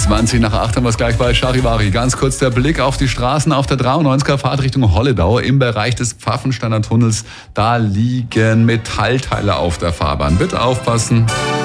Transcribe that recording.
20 nach 8 haben wir es gleich bei Charivari. Ganz kurz der Blick auf die Straßen auf der 93er Fahrt Richtung Holledau im Bereich des Pfaffensteiner Tunnels. Da liegen Metallteile auf der Fahrbahn. Bitte aufpassen.